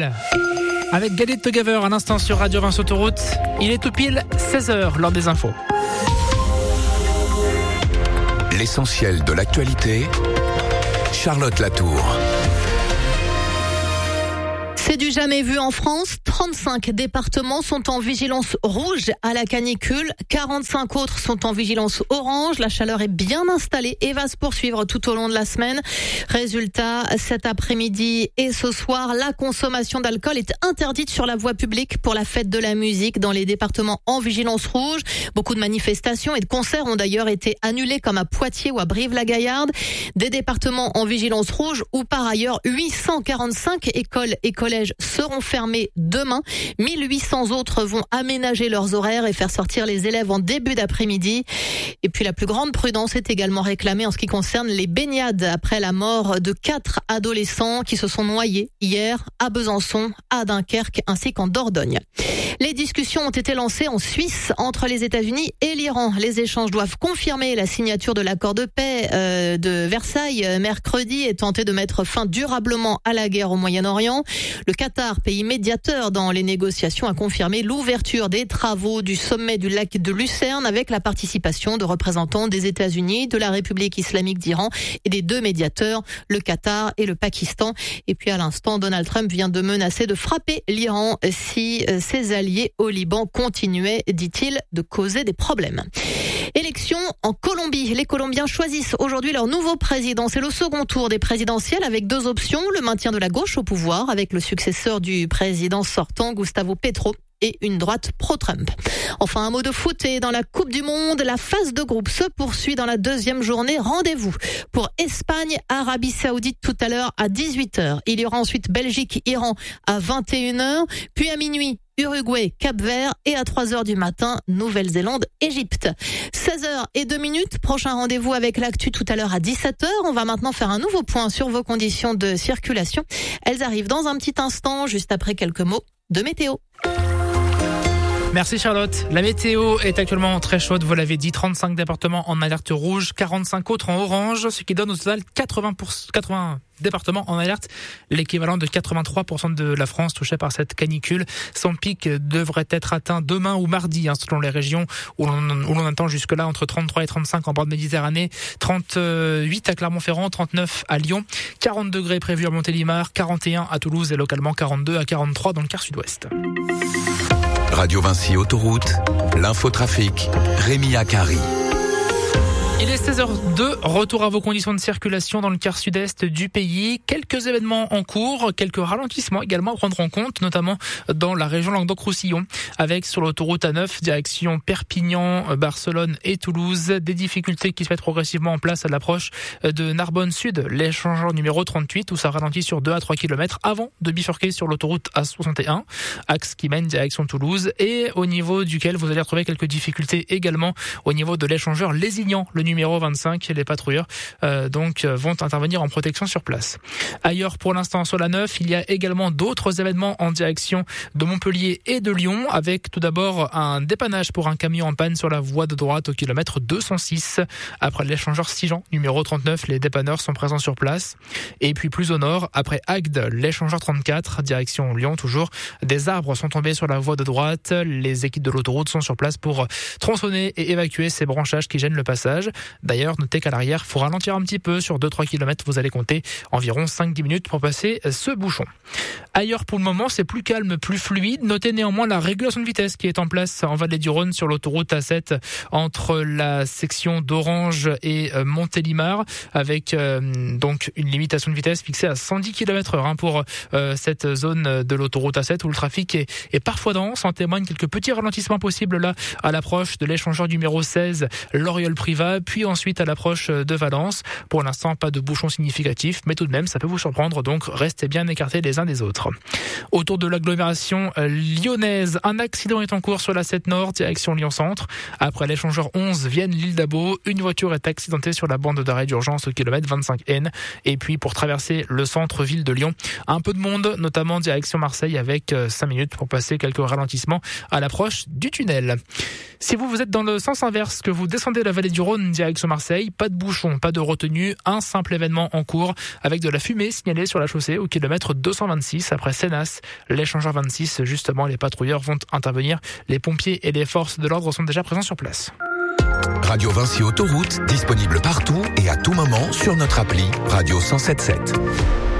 Chanel. Avec Get It Together, un instant sur Radio Vinci Autoroute. Il est tout pile 16h lors des infos. L'essentiel de l'actualité, Charlotte Latour. C'est du jamais vu en France. 35 départements sont en vigilance rouge à la canicule. 45 autres sont en vigilance orange. La chaleur est bien installée et va se poursuivre tout au long de la semaine. Résultat, cet après-midi et ce soir, la consommation d'alcool est interdite sur la voie publique pour la fête de la musique dans les départements en vigilance rouge. Beaucoup de manifestations et de concerts ont d'ailleurs été annulés comme à Poitiers ou à Brive-la-Gaillarde. Des départements en vigilance rouge où par ailleurs 845 écoles et collèges seront fermés demain. 1800 autres vont aménager leurs horaires et faire sortir les élèves en début d'après-midi. Et puis la plus grande prudence est également réclamée en ce qui concerne les baignades après la mort de 4 adolescents qui se sont noyés hier à Besançon, à Dunkerque ainsi qu'en Dordogne. Les discussions ont été lancées en Suisse entre les États-Unis et l'Iran. Les échanges doivent confirmer la signature de l'accord de paix de Versailles mercredi et tenter de mettre fin durablement à la guerre au Moyen-Orient. Le Qatar, pays médiateur dans les négociations, a confirmé l'ouverture des travaux du sommet du lac de Lucerne avec la participation de représentants des États-Unis, de la République islamique d'Iran et des deux médiateurs, le Qatar et le Pakistan. Et puis à l'instant, Donald Trump vient de menacer de frapper l'Iran si ses alliés au Liban continuaient, dit-il, de causer des problèmes. Élection en Colombie. Les Colombiens choisissent aujourd'hui leur nouveau président. C'est le second tour des présidentielles avec deux options. Le maintien de la gauche au pouvoir avec le successeur du président sortant, Gustavo Petro, et une droite pro-Trump. Enfin, un mot de foot et dans la Coupe du Monde, la phase de groupe se poursuit dans la deuxième journée. Rendez-vous pour Espagne, Arabie Saoudite tout à l'heure à 18h. Il y aura ensuite Belgique, Iran à 21h, puis à minuit, Uruguay, Cap-Vert et à 3h du matin, Nouvelle-Zélande, Égypte. 16h02, prochain rendez-vous avec l'actu tout à l'heure à 17h. On va maintenant faire un nouveau point sur vos conditions de circulation. Elles arrivent dans un petit instant, juste après quelques mots de météo. Merci Charlotte. La météo est actuellement très chaude, vous l'avez dit, 35 départements en alerte rouge, 45 autres en orange, ce qui donne au total 80 départements en alerte, l'équivalent de 83% de la France touchée par cette canicule. Son pic devrait être atteint demain ou mardi, selon les régions où l'on attend jusque-là entre 33 et 35 en bord de Méditerranée, 38 à Clermont-Ferrand, 39 à Lyon, 40 degrés prévus à Montélimar, 41 à Toulouse et localement 42 à 43 dans le quart sud-ouest. Radio Vinci Autoroute, l'infotrafic, Rémi Akari. Il est 16h02, retour à vos conditions de circulation dans le quart sud-est du pays. Quelques événements en cours, quelques ralentissements également à prendre en compte, notamment dans la région Languedoc-Roussillon, avec sur l'autoroute A9, direction Perpignan, Barcelone et Toulouse, des difficultés qui se mettent progressivement en place à l'approche de Narbonne Sud, l'échangeur numéro 38, où ça ralentit sur 2 à 3 km avant de bifurquer sur l'autoroute A61, axe qui mène direction Toulouse, et au niveau duquel vous allez retrouver quelques difficultés également au niveau de l'échangeur Lézignan, le numéro 25, les patrouilleurs vont intervenir en protection sur place. Ailleurs, pour l'instant, sur la 9, il y a également d'autres événements en direction de Montpellier et de Lyon, avec tout d'abord un dépannage pour un camion en panne sur la voie de droite au kilomètre 206. Après l'échangeur Sigean, numéro 39, les dépanneurs sont présents sur place. Et puis plus au nord, après Agde, l'échangeur 34, direction Lyon toujours, des arbres sont tombés sur la voie de droite. Les équipes de l'autoroute sont sur place pour tronçonner et évacuer ces branchages qui gênent le passage. D'ailleurs, notez qu'à l'arrière, il faut ralentir un petit peu. Sur 2-3 km, vous allez compter environ 5-10 minutes pour passer ce bouchon. Ailleurs, pour le moment, c'est plus calme, plus fluide. Notez néanmoins la régulation de vitesse qui est en place en Vallée du Rhône sur l'autoroute A7 entre la section d'Orange et Montélimar, avec donc une limitation de vitesse fixée à 110 km/h pour cette zone de l'autoroute A7 où le trafic est parfois dense. En témoignent quelques petits ralentissements possibles là à l'approche de l'échangeur numéro 16, Loriol-Privas, puis ensuite à l'approche de Valence. Pour l'instant, pas de bouchon significatif, mais tout de même, ça peut vous surprendre, donc restez bien écartés les uns des autres. Autour de l'agglomération lyonnaise, un accident est en cours sur la 7 Nord, direction Lyon-Centre. Après l'échangeur 11, Vienne, l'île d'Abo, une voiture est accidentée sur la bande d'arrêt d'urgence au kilomètre 25N. Et puis, pour traverser le centre-ville de Lyon, un peu de monde, notamment direction Marseille, avec 5 minutes pour passer quelques ralentissements à l'approche du tunnel. Si vous êtes dans le sens inverse, que vous descendez la vallée du Rhône direction Marseille, pas de bouchon, pas de retenue, un simple événement en cours avec de la fumée signalée sur la chaussée au kilomètre 226 après Sénas. L'échangeur 26, justement, les patrouilleurs vont intervenir. Les pompiers et les forces de l'ordre sont déjà présents sur place. Radio Vinci Autoroute, disponible partout et à tout moment sur notre appli Radio 107.7.